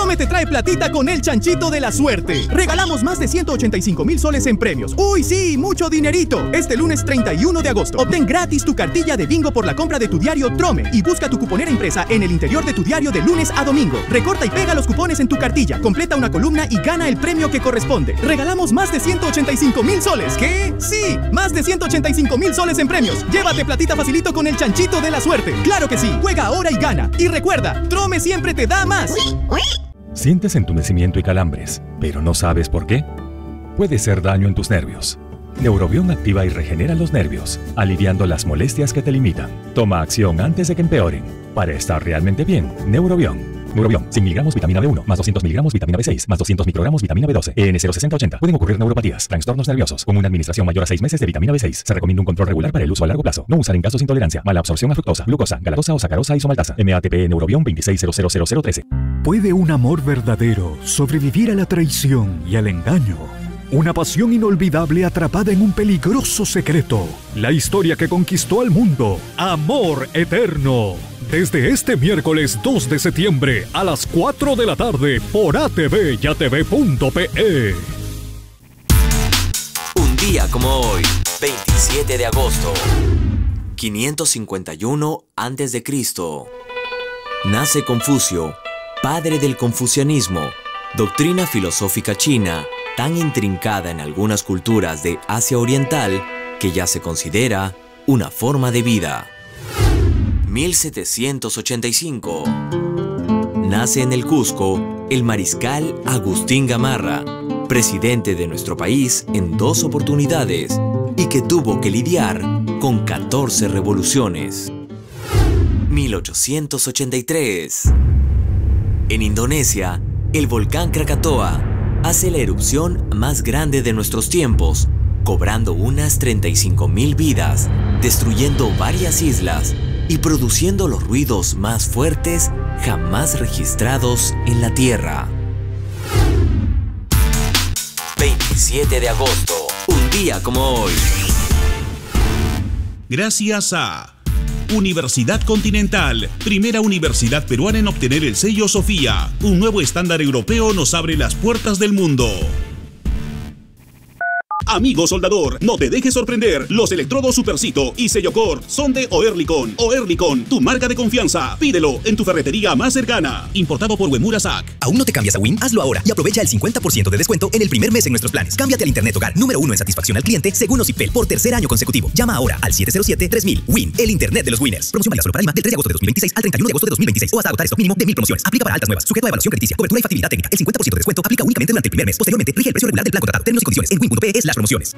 Trome te trae platita con el chanchito de la suerte. Regalamos más de 185,000 soles en premios. ¡Uy, sí! ¡Mucho dinerito! Este lunes 31 de agosto. Obtén gratis tu cartilla de bingo por la compra de tu diario Trome y busca tu cuponera impresa en el interior de tu diario de lunes a domingo. Recorta y pega los cupones en tu cartilla, completa una columna y gana el premio que corresponde. Regalamos más de 185,000 soles. ¿Qué? ¡Sí! Más de 185,000 soles en premios. Llévate platita facilito con el chanchito de la suerte. ¡Claro que sí! Juega ahora y gana. Y recuerda, Trome siempre te da más. Sientes entumecimiento y calambres, pero no sabes por qué. Puede ser daño en tus nervios. Neurobión activa y regenera los nervios, aliviando las molestias que te limitan. Toma acción antes de que empeoren. Para estar realmente bien, Neurobión. Neurobión, 100 miligramos vitamina B1, más 200 miligramos vitamina B6, más 200 microgramos vitamina B12, EN06080. Pueden ocurrir neuropatías, trastornos nerviosos. Con una administración mayor a 6 meses de vitamina B6. Se recomienda un control regular para el uso a largo plazo. No usar en casos de intolerancia, mala absorción a fructosa, glucosa, galactosa o sacarosa isomaltasa. MATP Neurobión 26000013. ¿Puede un amor verdadero sobrevivir a la traición y al engaño? Una pasión inolvidable atrapada en un peligroso secreto. La historia que conquistó al mundo. Amor eterno. Desde este miércoles 2 de septiembre a las 4 de la tarde por ATV y ATV.pe. Un día como hoy, 27 de agosto, 551 a.C. Nace Confucio, padre del confucianismo, doctrina filosófica china tan intrincada en algunas culturas de Asia Oriental que ya se considera una forma de vida. 1785. Nace en el Cusco el mariscal Agustín Gamarra, presidente de nuestro país en 2 oportunidades y que tuvo que lidiar con 14 revoluciones. 1883. En Indonesia, el volcán Krakatoa hace la erupción más grande de nuestros tiempos, cobrando unas 35,000 vidas, destruyendo varias islas y produciendo los ruidos más fuertes jamás registrados en la Tierra. 27 de agosto, un día como hoy. Gracias a Universidad Continental, primera universidad peruana en obtener el sello Sofía. Un nuevo estándar europeo nos abre las puertas del mundo. Amigo soldador, no te dejes sorprender. Los electrodos Supercito y Sellocor son de Oerlikon. Oerlikon, tu marca de confianza. Pídelo en tu ferretería más cercana. Importado por Uemura SAC. ¿Aún no te cambias a Win? Hazlo ahora y aprovecha el 50% de descuento en el primer mes en nuestros planes. Cámbiate al Internet Hogar, número 1 en satisfacción al cliente, según Ocipel, por tercer año consecutivo. Llama ahora al 707-3000. Win, el Internet de los winners. Promoción válida solo para Lima del 3 de agosto de 2026 al 31 de agosto de 2026 o hasta agotar stock mínimo de 1000 promociones. Aplica para altas nuevas. Sujeto a evaluación crediticia, cobertura y factibilidad técnica. El 50% de descuento aplica únicamente durante el primer mes. Posteriormente, rige el precio regular del plan contratado. Términos y condiciones en win.pe/promociones.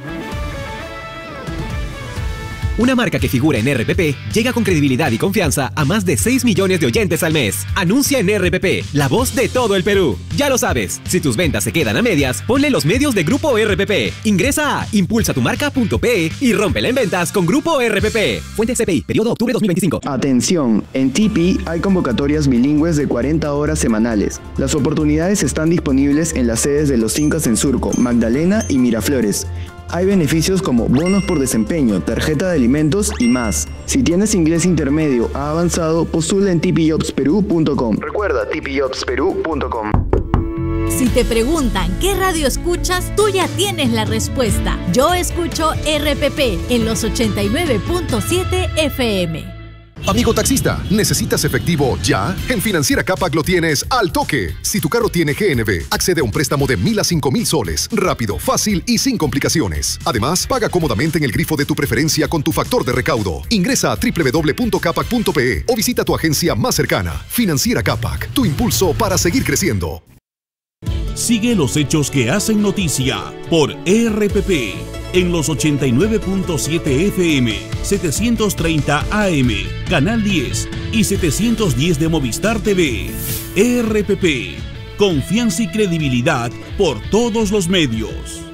Una marca que figura en RPP llega con credibilidad y confianza a más de 6 millones de oyentes al mes. Anuncia en RPP, la voz de todo el Perú. Ya lo sabes, si tus ventas se quedan a medias, ponle los medios de Grupo RPP. Ingresa a impulsatumarca.pe y rómpela en ventas con Grupo RPP. Fuente CPI, periodo octubre 2025. Atención, en TIPI hay convocatorias bilingües de 40 horas semanales. Las oportunidades están disponibles en las sedes de Los Incas en Surco, Magdalena y Miraflores. Hay beneficios como bonos por desempeño, tarjeta de alimentos y más. Si tienes inglés intermedio a avanzado, postula en tipijobsperú.com. Recuerda, tipijobsperú.com. Si te preguntan qué radio escuchas, tú ya tienes la respuesta. Yo escucho RPP en los 89.7 FM. Amigo taxista, ¿necesitas efectivo ya? En Financiera Capac lo tienes al toque. Si tu carro tiene GNV, accede a un préstamo de 1,000 a 5,000 soles. Rápido, fácil y sin complicaciones. Además, paga cómodamente en el grifo de tu preferencia con tu factor de recaudo. Ingresa a www.capac.pe o visita tu agencia más cercana. Financiera Capac, tu impulso para seguir creciendo. Sigue los hechos que hacen noticia por RPP en los 89.7 FM, 730 AM, Canal 10 y 710 de Movistar TV. RPP, confianza y credibilidad por todos los medios.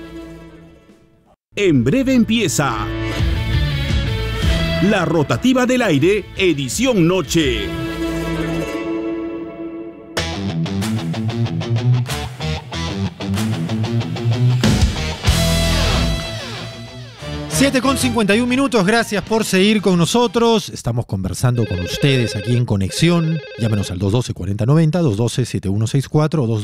En breve empieza La Rotativa del Aire, edición noche. 7:51, gracias por seguir con nosotros. Estamos conversando con ustedes aquí en Conexión. Llámenos al 212-4090, 212-7164 o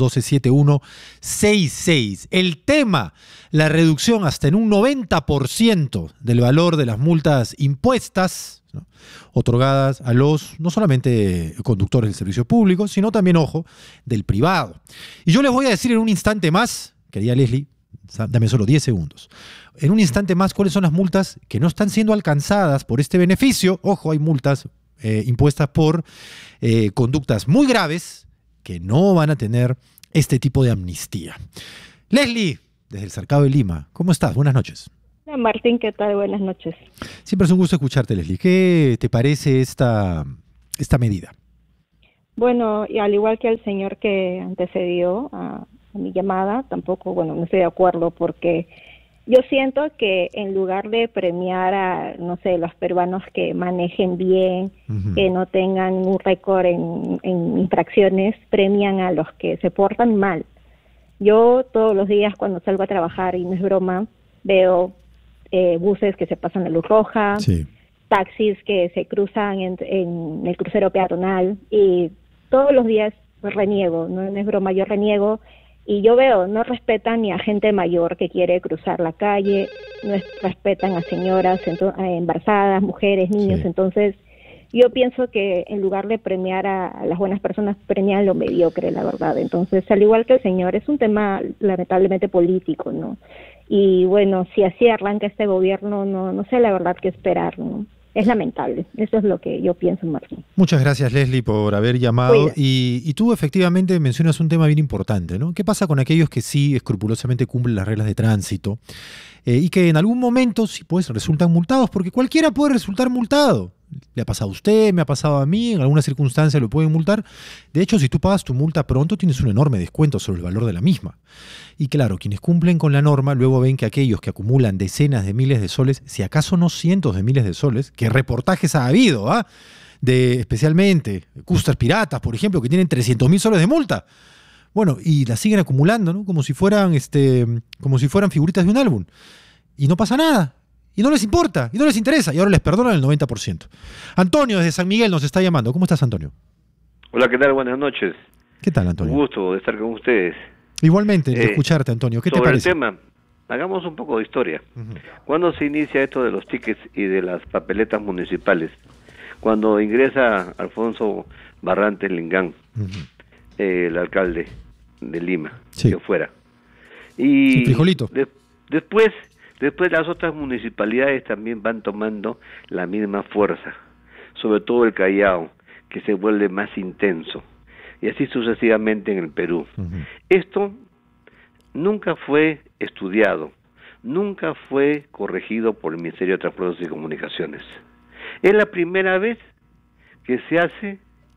212-7166. El tema, la reducción hasta en un 90% del valor de las multas impuestas, ¿no?, otorgadas a los, no solamente conductores del servicio público, sino también, ojo, del privado. Y yo les voy a decir en un instante más, querida Leslie, dame solo 10 segundos. En un instante más, ¿cuáles son las multas que no están siendo alcanzadas por este beneficio? Ojo, hay multas impuestas por conductas muy graves que no van a tener este tipo de amnistía. Leslie, desde el Cercado de Lima, ¿cómo estás? Buenas noches. Hola Martín, ¿qué tal? Buenas noches. Siempre es un gusto escucharte, Leslie. ¿Qué te parece esta medida? Bueno, y al igual que el señor que antecedió a mi llamada, tampoco, bueno, no estoy de acuerdo porque yo siento que en lugar de premiar a, no sé, los peruanos que manejen bien, que no tengan un récord en infracciones, premian a los que se portan mal. Yo todos los días cuando salgo a trabajar, y no es broma, veo buses que se pasan la luz roja, sí, taxis que se cruzan en el crucero peatonal, y todos los días reniego, no es broma, yo reniego. Y yo veo, no respetan ni a gente mayor que quiere cruzar la calle, no respetan a señoras embarazadas, mujeres, niños. Sí. Entonces, yo pienso que en lugar de premiar a las buenas personas, premian lo mediocre, la verdad. Entonces, al igual que el señor, es un tema lamentablemente político, ¿no? Y bueno, si así arranca este gobierno, no sé la verdad qué esperar, ¿no? Es lamentable, eso es lo que yo pienso, Martín. Muchas gracias, Leslie, por haber llamado. Y tú efectivamente mencionas un tema bien importante, ¿no? ¿Qué pasa con aquellos que sí escrupulosamente cumplen las reglas de tránsito y que en algún momento sí pues resultan multados? Porque cualquiera puede resultar multado. Le ha pasado a usted, me ha pasado a mí, en alguna circunstancia lo pueden multar. De hecho, si tú pagas tu multa pronto, tienes un enorme descuento sobre el valor de la misma. Y claro, quienes cumplen con la norma luego ven que aquellos que acumulan decenas de miles de soles, si acaso no cientos de miles de soles, que reportajes ha habido, de especialmente cústers piratas, por ejemplo, que tienen 300.000 soles de multa. Bueno, y las siguen acumulando, ¿no? Como si fueran figuritas de un álbum. Y no pasa nada. Y no les importa, y no les interesa, y ahora les perdonan el 90%. Antonio, desde San Miguel, nos está llamando. ¿Cómo estás, Antonio? Hola, ¿qué tal? Buenas noches. ¿Qué tal, Antonio? Un gusto de estar con ustedes. Igualmente, de escucharte, Antonio. ¿Qué te parece? Sobre el tema, hagamos un poco de historia. ¿Cuándo se inicia esto de los tickets y de las papeletas municipales? Cuando ingresa Alfonso Barrantes Lingán, el alcalde de Lima, que fuera. Y frijolito. Después las otras municipalidades también van tomando la misma fuerza, sobre todo el Callao, que se vuelve más intenso, y así sucesivamente en el Perú. Esto nunca fue estudiado, nunca fue corregido por el Ministerio de Transportes y Comunicaciones. Es la primera vez que se hace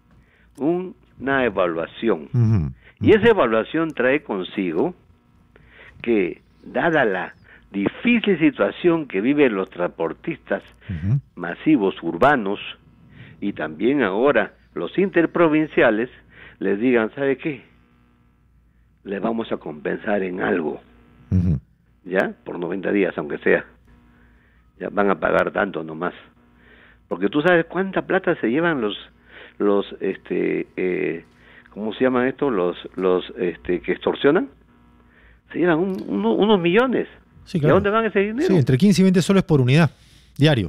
una evaluación, y esa evaluación trae consigo que, dada la difícil situación que viven los transportistas masivos urbanos y también ahora los interprovinciales, les digan, ¿sabe qué? Les vamos a compensar en algo, ¿ya? Por 90 días, aunque sea. Ya van a pagar tanto nomás. Porque tú sabes cuánta plata se llevan los ¿cómo se llaman estos? Los que extorsionan. Se llevan unos millones. Sí, claro. ¿Y a dónde van ese dinero? Sí, entre 15 y 20 soles por unidad, diario.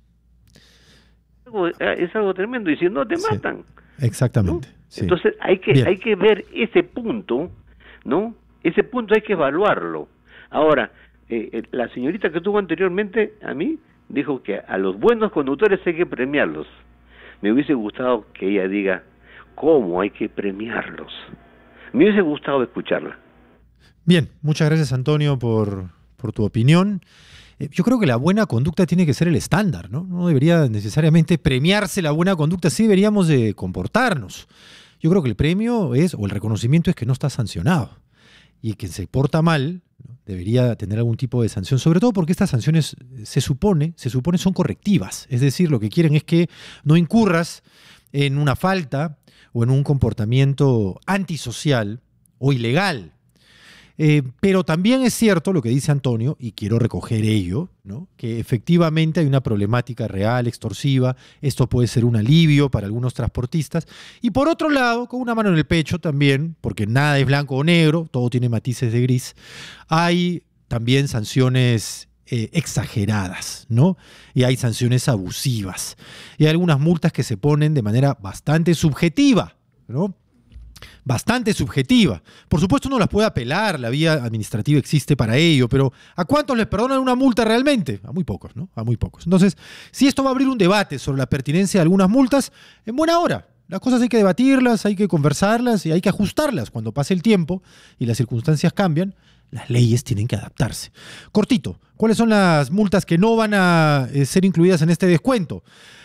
Es algo tremendo, y si no te matan. Exactamente. ¿No? Sí. Entonces hay que ver ese punto, ¿no? Ese punto hay que evaluarlo. Ahora, la señorita que tuvo anteriormente a mí dijo que a los buenos conductores hay que premiarlos. Me hubiese gustado que ella diga cómo hay que premiarlos. Me hubiese gustado escucharla. Bien, muchas gracias, Antonio, por tu opinión. Yo creo que la buena conducta tiene que ser el estándar, ¿no? No debería necesariamente premiarse la buena conducta, sí deberíamos de comportarnos. Yo creo que el premio o el reconocimiento es que no está sancionado. Y quien se porta mal, ¿no?, debería tener algún tipo de sanción, sobre todo porque estas sanciones se supone son correctivas. Es decir, lo que quieren es que no incurras en una falta o en un comportamiento antisocial o ilegal. Pero también es cierto lo que dice Antonio, y quiero recoger ello, ¿no? Que efectivamente hay una problemática real, extorsiva. Esto puede ser un alivio para algunos transportistas. Y por otro lado, con una mano en el pecho también, porque nada es blanco o negro, todo tiene matices de gris, hay también sanciones exageradas, ¿no? Y hay sanciones abusivas. Y hay algunas multas que se ponen de manera bastante subjetiva, ¿no? Bastante subjetiva. Por supuesto uno las puede apelar, la vía administrativa existe para ello, pero ¿a cuántos les perdonan una multa realmente? A muy pocos, ¿no? A muy pocos. Entonces, si esto va a abrir un debate sobre la pertinencia de algunas multas, en buena hora. Las cosas hay que debatirlas, hay que conversarlas y hay que ajustarlas cuando pase el tiempo y las circunstancias cambian. Las leyes tienen que adaptarse. Cortito, ¿cuáles son las multas que no van a ser incluidas en este descuento?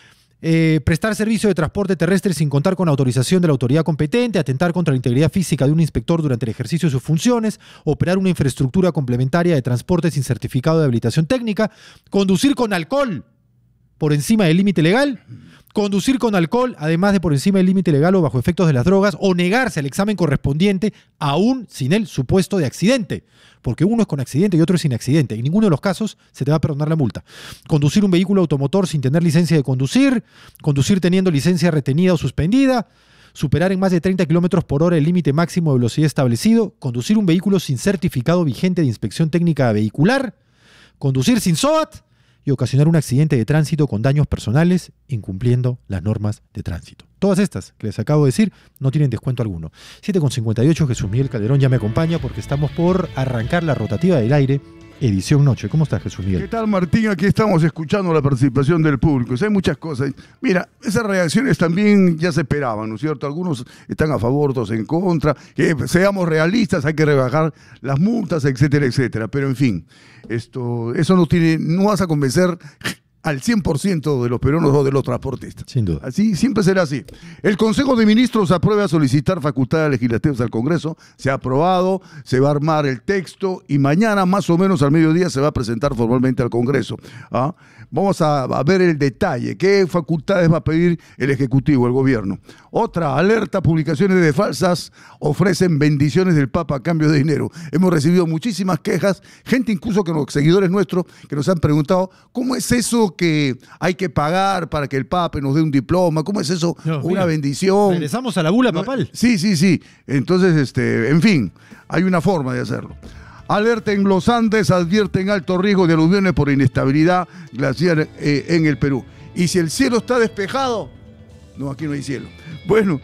Prestar servicio de transporte terrestre sin contar con autorización de la autoridad competente, atentar contra la integridad física de un inspector durante el ejercicio de sus funciones, operar una infraestructura complementaria de transporte sin certificado de habilitación técnica, conducir con alcohol por encima del límite legal, conducir con alcohol además de por encima del límite legal o bajo efectos de las drogas, o negarse al examen correspondiente aún sin el supuesto de accidente, porque uno es con accidente y otro es sin accidente. En ninguno de los casos se te va a perdonar la multa. Conducir un vehículo automotor sin tener licencia de conducir, conducir teniendo licencia retenida o suspendida, superar en más de 30 km por hora el límite máximo de velocidad establecido, conducir un vehículo sin certificado vigente de inspección técnica vehicular, conducir sin SOAT y ocasionar un accidente de tránsito con daños personales incumpliendo las normas de tránsito. Todas estas que les acabo de decir no tienen descuento alguno. 7,58, Jesús Miguel Calderón ya me acompaña porque estamos por arrancar la rotativa del aire, edición noche. ¿Cómo estás, Jesús Miguel? ¿Qué tal, Martín? Aquí estamos escuchando la participación del público. O sea, hay muchas cosas. Mira, esas reacciones también ya se esperaban, ¿no es cierto? Algunos están a favor, otros en contra. Que seamos realistas, hay que rebajar las multas, etcétera, etcétera. Pero en fin, eso no vas a convencer al 100% de los peruanos o de los transportistas. Sin duda. Así, siempre será así. El Consejo de Ministros aprueba solicitar facultades legislativas al Congreso. Se ha aprobado, se va a armar el texto y mañana, más o menos al mediodía, se va a presentar formalmente al Congreso. ¿Ah? Vamos a ver el detalle. ¿Qué facultades va a pedir el Ejecutivo, el Gobierno? Otra, alerta, publicaciones de falsas ofrecen bendiciones del Papa a cambio de dinero. Hemos recibido muchísimas quejas, gente incluso que los seguidores nuestros que nos han preguntado, ¿cómo es eso que hay que pagar para que el Papa nos dé un diploma? ¿Cómo es eso? Una bendición. Regresamos a la bula papal. Sí. Entonces, en fin, hay una forma de hacerlo. Alerta en los Andes, advierten alto riesgo de aluviones por inestabilidad glaciar en el Perú. ¿Y si el cielo está despejado? No, aquí no hay cielo. Bueno,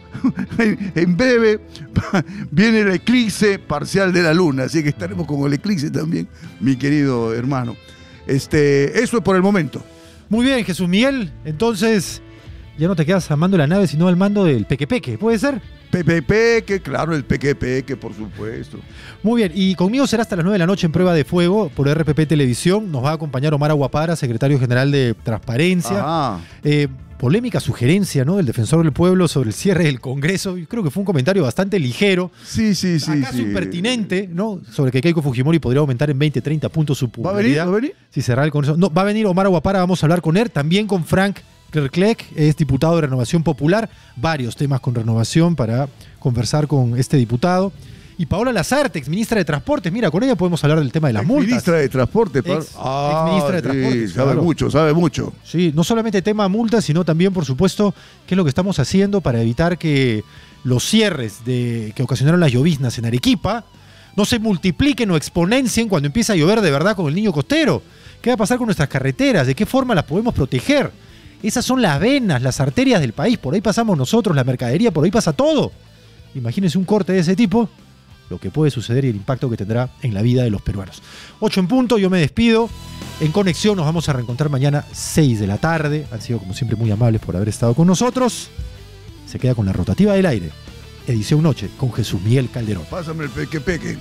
en breve viene el eclipse parcial de la luna, así que estaremos con el eclipse también, mi querido hermano. Eso es por el momento. Muy bien, Jesús Miguel. Entonces, ya no te quedas al mando de la nave, sino al mando del peque-peque, ¿puede ser? Peque, claro, el peque, por supuesto. Muy bien, y conmigo será hasta las 9 de la noche en Prueba de Fuego por RPP Televisión. Nos va a acompañar Omar Aguapara, secretario general de Transparencia. Polémica sugerencia, ¿no?, del Defensor del Pueblo sobre el cierre del Congreso. Yo creo que fue un comentario bastante ligero. Sí. Acaso impertinente, ¿no?, sobre que Keiko Fujimori podría aumentar en 20, 30 puntos su popularidad. ¿Va a venir? Si cerrar el Congreso. No, va a venir Omar Aguapara, vamos a hablar con él. También con Frank Kerkleck, es diputado de Renovación Popular. Varios temas con Renovación para conversar con este diputado. Y Paola Lazarte, exministra de Transportes. Mira, con ella podemos hablar del tema de las multas. Ministra de Transportes. Exministra de Transportes. Sabe mucho. Sí, no solamente tema multas, sino también, por supuesto, qué es lo que estamos haciendo para evitar que los cierres que ocasionaron las lloviznas en Arequipa no se multipliquen o exponencien cuando empieza a llover de verdad con el Niño Costero. ¿Qué va a pasar con nuestras carreteras? ¿De qué forma las podemos proteger? Esas son las venas, las arterias del país. Por ahí pasamos nosotros, la mercadería, por ahí pasa todo. Imagínense un corte de ese tipo, lo que puede suceder y el impacto que tendrá en la vida de los peruanos. 8 en punto, yo me despido. En Conexión nos vamos a reencontrar mañana 6 de la tarde. Han sido como siempre muy amables por haber estado con nosotros. Se queda con la rotativa del aire. Edición Noche con Jesús Miguel Calderón. Pásame el peque.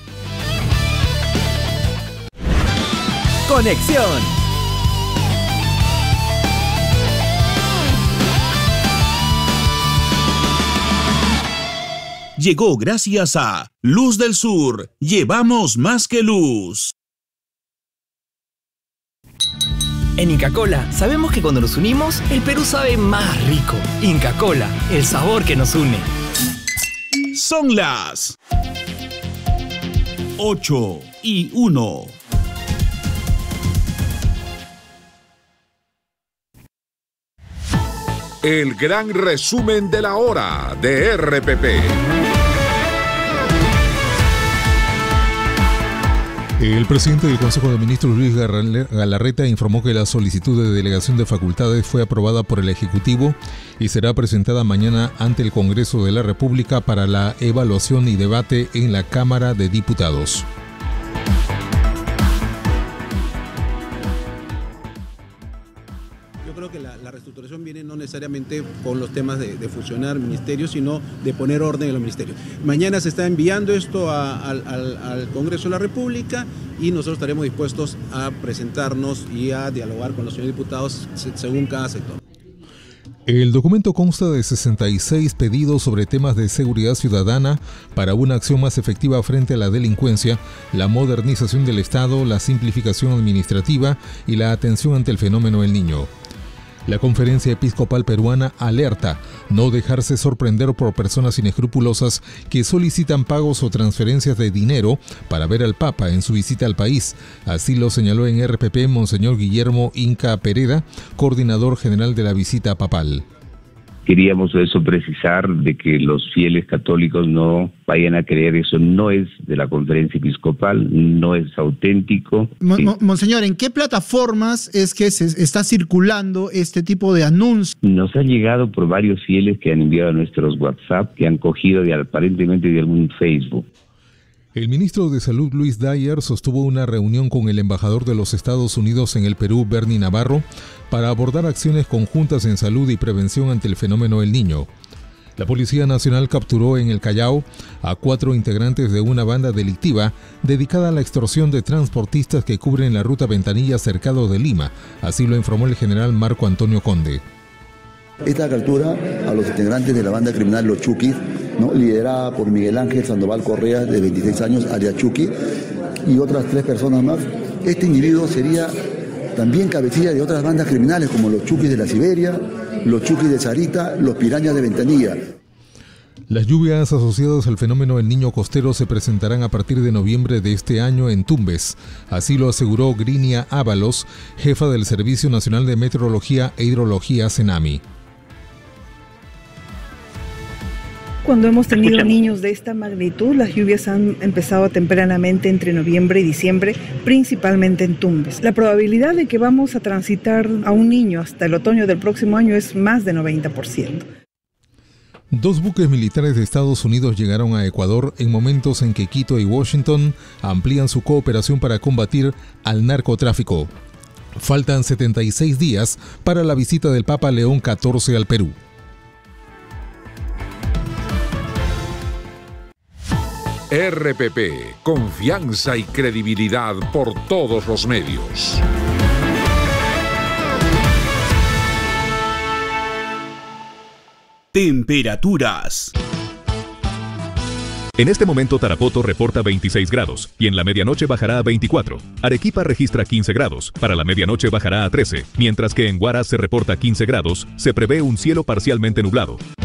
Conexión. Llegó gracias a Luz del Sur. Llevamos más que luz. En Inca Kola sabemos que cuando nos unimos, el Perú sabe más rico. Inca Kola, el sabor que nos une. Son las 8 y 1. El gran resumen de la hora de RPP. El presidente del Consejo de Ministros, Luis Galarreta, informó que la solicitud de delegación de facultades fue aprobada por el Ejecutivo y será presentada mañana ante el Congreso de la República para la evaluación y debate en la Cámara de Diputados. Yo creo que la reestructuración viene no necesariamente con los temas de fusionar ministerios, sino de poner orden en los ministerios. Mañana se está enviando esto al Congreso de la República y nosotros estaremos dispuestos a presentarnos y a dialogar con los señores diputados según cada sector. El documento consta de 66 pedidos sobre temas de seguridad ciudadana para una acción más efectiva frente a la delincuencia, la modernización del Estado, la simplificación administrativa y la atención ante el fenómeno del niño. La Conferencia Episcopal Peruana alerta no dejarse sorprender por personas inescrupulosas que solicitan pagos o transferencias de dinero para ver al Papa en su visita al país. Así lo señaló en RPP Monseñor Guillermo Inca Pereda, coordinador general de la visita papal. Queríamos eso precisar de que los fieles católicos no vayan a creer eso. No es de la Conferencia Episcopal, no es auténtico. Monseñor, ¿en qué plataformas es que se está circulando este tipo de anuncios? Nos ha llegado por varios fieles que han enviado a nuestros WhatsApp, que han cogido aparentemente de algún Facebook. El ministro de Salud, Luis Dyer, sostuvo una reunión con el embajador de los Estados Unidos en el Perú, Bernie Navarro, para abordar acciones conjuntas en salud y prevención ante el fenómeno del niño. La Policía Nacional capturó en el Callao a 4 integrantes de una banda delictiva dedicada a la extorsión de transportistas que cubren la ruta Ventanilla Cercado de Lima, así lo informó el general Marco Antonio Conde. Esta captura a los integrantes de la banda criminal Los Chuquis, ¿no?, liderada por Miguel Ángel Sandoval Correa, de 26 años, alias Chuqui, y otras 3 personas más. Este individuo sería también cabecilla de otras bandas criminales como Los Chuquis de la Siberia, Los Chuquis de Sarita, Los Pirañas de Ventanilla. Las lluvias asociadas al fenómeno del niño costero se presentarán a partir de noviembre de este año en Tumbes. Así lo aseguró Grinia Ábalos, jefa del Servicio Nacional de Meteorología e Hidrología, CENAMI. Cuando hemos tenido niños de esta magnitud, las lluvias han empezado tempranamente entre noviembre y diciembre, principalmente en Tumbes. La probabilidad de que vamos a transitar a un niño hasta el otoño del próximo año es más de 90%. 2 buques militares de Estados Unidos llegaron a Ecuador en momentos en que Quito y Washington amplían su cooperación para combatir al narcotráfico. Faltan 76 días para la visita del Papa León XIV al Perú. RPP, confianza y credibilidad por todos los medios. Temperaturas. En este momento Tarapoto reporta 26 grados y en la medianoche bajará a 24. Arequipa registra 15 grados, para la medianoche bajará a 13, mientras que en Huaraz se reporta 15 grados, se prevé un cielo parcialmente nublado.